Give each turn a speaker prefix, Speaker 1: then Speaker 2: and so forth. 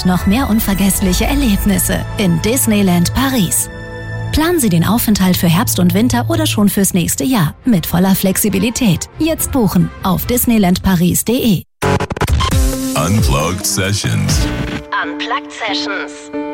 Speaker 1: und noch mehr unvergessliche Erlebnisse in Disneyland Paris. Planen Sie den Aufenthalt für Herbst und Winter oder schon fürs nächste Jahr mit voller Flexibilität. Jetzt buchen auf disneylandparis.de.
Speaker 2: Unplugged Sessions.
Speaker 1: Unplugged Sessions.